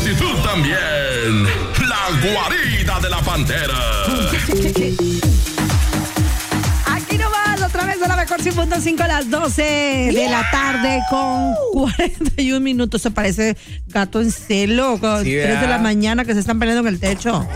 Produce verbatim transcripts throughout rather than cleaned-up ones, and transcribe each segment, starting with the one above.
Y tú también. La guarida de la pantera. Aquí nomás, otra vez a la mejor cien punto cinco a las doce de la tarde con cuarenta y un minutos. Se parece gato en celo, con Sí, tres de ¿verdad? la mañana que se están peleando en el techo.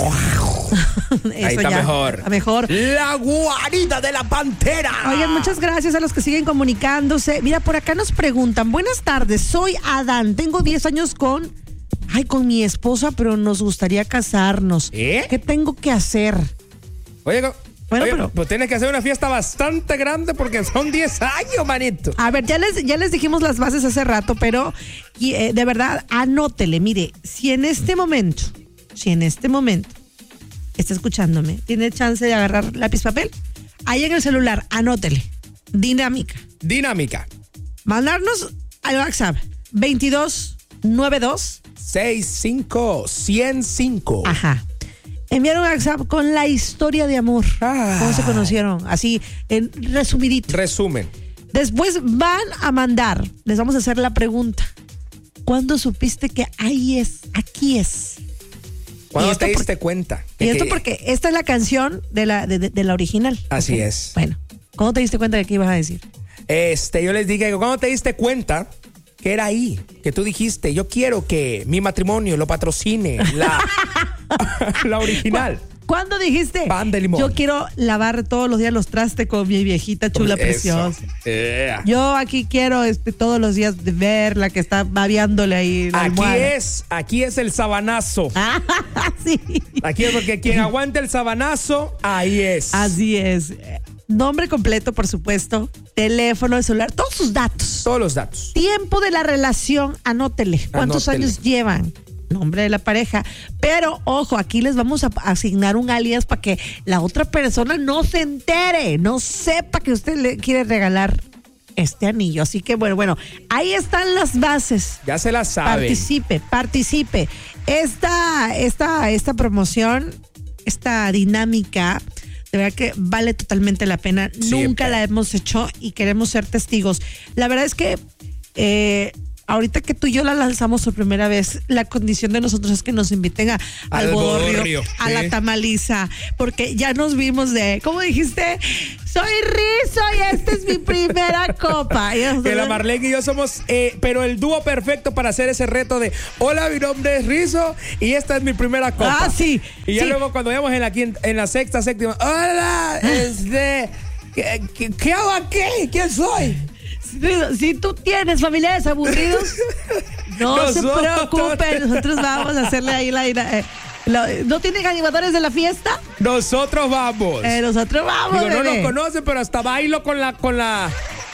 Eso Ahí está ya, mejor. está mejor. La guarida de la pantera. Oigan, muchas gracias a los que siguen comunicándose. Mira, por acá nos preguntan, buenas tardes, soy Adán, tengo diez años con, ay, con mi esposa, pero nos gustaría casarnos. ¿Eh? ¿Qué tengo que hacer? Oye, co- Bueno, oye, pero- pues tienes que hacer una fiesta bastante grande porque son diez años, manito. A ver, ya les, ya les dijimos las bases hace rato, pero y, eh, de verdad, anótele. Mire, si en este momento, si en este momento está escuchándome, tiene chance de agarrar lápiz papel, ahí en el celular, anótele. Dinámica. Dinámica. Mandarnos al WhatsApp veintidós noventa y dos. seis cinco uno cero cinco. Ajá. Enviar un WhatsApp con la historia de amor. Ah. ¿Cómo se conocieron? Así, en resumidito. Resumen. Después van a mandar, les vamos a hacer la pregunta. ¿Cuándo supiste que ahí es, aquí es? ¿Cuándo esto te por- diste cuenta? Y de esto que- porque esta es la canción de la, de, de- de la original. Así ¿Ok? es. Bueno, ¿cómo te diste cuenta de qué ibas a decir? Este, yo les dije, ¿cuándo te diste cuenta que era ahí? Que tú dijiste, yo quiero que mi matrimonio lo patrocine la, la original. ¿Cuándo dijiste? Pan de limón. Yo quiero lavar todos los días los trastes con mi viejita chula Eso. preciosa. Yeah. Yo aquí quiero este, todos los días de verla que está babeándole ahí la Aquí almohada. es, aquí es el sabanazo. Ah, sí. Aquí es porque quien aguante el sabanazo, ahí es. Así es. Nombre completo, por supuesto. Teléfono, de celular, todos sus datos. Todos los datos. Tiempo de la relación, anótele. ¿Cuántos Anótele. años llevan? Nombre de la pareja. Pero, ojo, aquí les vamos a asignar un alias para que la otra persona no se entere, no sepa que usted le quiere regalar este anillo. Así que, bueno, bueno, ahí están las bases. Ya se la saben. Participe, participe. Esta, esta, esta promoción, esta dinámica, de verdad que vale totalmente la pena. Siempre. Nunca la hemos hecho y queremos ser testigos. La verdad es que eh, ahorita que tú y yo la lanzamos por primera vez, la condición de nosotros es que nos inviten a, al, Al bodorrio, bodorrio, a sí. la tamaliza, porque ya nos vimos de, ¿cómo dijiste? Soy Rizo y esta es mi primera copa. Y Que nosotros- la Marlene y yo somos, eh, pero el dúo perfecto para hacer ese reto de hola, mi nombre es Rizo y esta es mi primera copa. Ah, sí, Y ya sí. luego cuando vayamos en la quinta, en la sexta, séptima, hola, este, ¿qué, qué, qué hago aquí? ¿Quién soy? Si, si tú tienes familiares aburridos, no Nosotros. se preocupen, nosotros vamos a hacerle ahí la... eh, la- ¿No tienen animadores de la fiesta? Nosotros vamos. Eh, nosotros vamos, Digo, no bebé. nos conocen, pero hasta bailo con la, con la,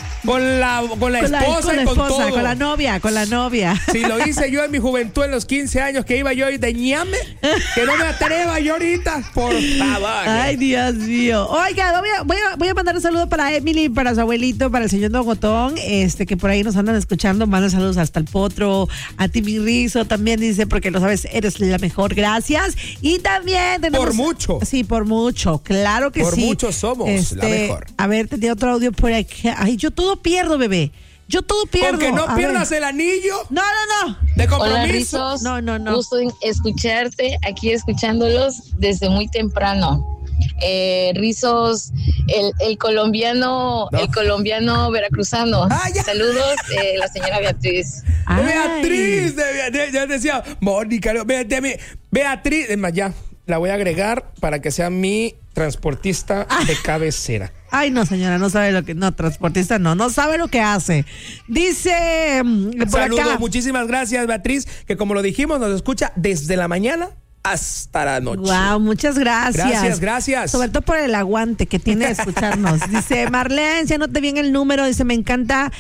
con la, con la Con la, esposa con la y con esposa, todo. con la novia, con la novia. Si lo hice yo en mi juventud, en los quince años, que iba yo de ñame, que no me atreva yo ahorita, por favor. Ay, Dios mío. Oiga, voy a, voy a, voy a mandar un saludo para Emily, para su abuelito, para el señor Don Gotón, este, que por ahí nos andan escuchando. Manda saludos hasta el Potro, a ti, mi Rizo, también dice, porque lo sabes, eres la mejor, gracias. Y también tenemos... Por mucho. Sí, por mucho, claro que Por sí. mucho somos la mejor. A ver, tenía otro audio por aquí. Ay, yo todo pierdo, bebé. Yo todo pierdo. Aunque no A pierdas ver. el anillo No, no, no. de Hola compromiso. Rizos, No, no, no. gusto en escucharte, aquí escuchándolos desde muy temprano. Eh, Rizos, el, el colombiano, No. el colombiano veracruzano. Ah, ya. Saludos, eh, la señora Beatriz. Ay. Beatriz, de Beatriz, yo decía, Mónica, no, Be- de mi- Beatriz, es más, ya, la voy a agregar para que sea mi transportista de cabecera. Ay, no, señora, no sabe lo que... No, transportista no, no sabe lo que hace. Dice... mm, por Saludos, acá. muchísimas gracias, Beatriz, que como lo dijimos, nos escucha desde la mañana hasta la noche. Wow, muchas gracias. Gracias, gracias. Sobre todo por el aguante que tiene de escucharnos. Dice, Marlene, si anote bien el número, dice, me encanta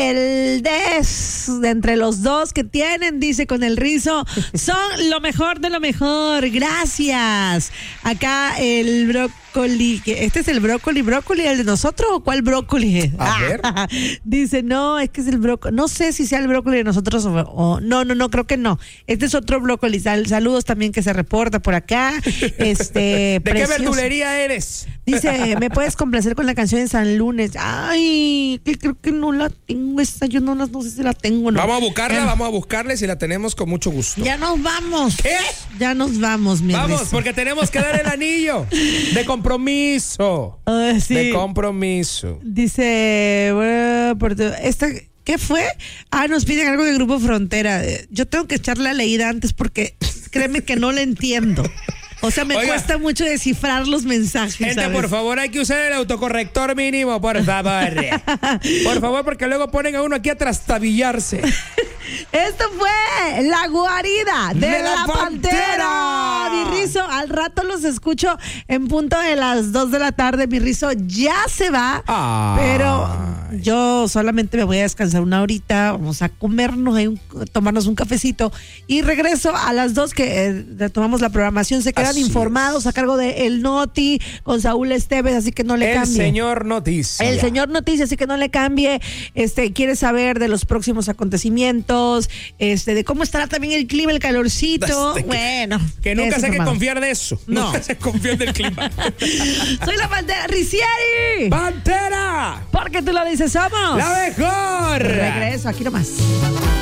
el des de entre los dos que tienen, dice, con el Rizo. Son lo mejor de lo mejor. Gracias. Acá el bro brócoli. ¿Este es el brócoli? ¿Brócoli el de nosotros o cuál brócoli es? A ver. Dice, no, es que es el brócoli. No sé si sea el brócoli de nosotros o, o- no, no, no, creo que no. Este es otro brócoli. Sal- saludos también que se reporta por acá. Este, ¿De qué precioso. verdulería eres? Dice, ¿me puedes complacer con la canción de San Lunes? Ay, que creo que no la tengo esa, yo no, la- no sé si la tengo o no. Vamos a buscarla, Ya- vamos a buscarla y si la tenemos con mucho gusto. Ya nos vamos. ¿Qué? Ya nos vamos, mi Vamos, Rizo. porque tenemos que dar el anillo de compromiso. Ah, sí. De compromiso. Dice, bueno, por- esta, ¿qué fue? Ah, nos piden algo de Grupo Frontera. Eh, Yo tengo que echarle la leída antes porque créeme que no la entiendo. O sea, me Oiga. cuesta mucho descifrar los mensajes. Gente, ¿sabes? por favor, hay que usar el autocorrector mínimo, por favor. Por favor, porque luego ponen a uno aquí a trastabillarse. Esto fue La Guarida de, ¡De la la, Pantera. Pantera! Mi Rizo, al rato los escucho en punto de las dos de la tarde. Mi Rizo ya se va, Ay. pero yo solamente me voy a descansar una horita. Vamos a comernos, ahí un- tomarnos un cafecito y regreso a las dos que eh, retomamos la programación. Se quedan Así informados es. a cargo de El Noti con Saúl Esteves, así que no le El cambie. señor Noticia. El señor Noticias, así que no le cambie. Este, quiere saber de los próximos acontecimientos, este, de cómo estará también el clima, el calorcito. Este, que- Bueno, Que nunca quédese sé que informado. confiar de eso. No. Nunca sé confiar del clima. Soy la Pantera Ricieri. ¡Pantera! Porque tú lo dices, somos. ¡La mejor! Regreso, aquí nomás.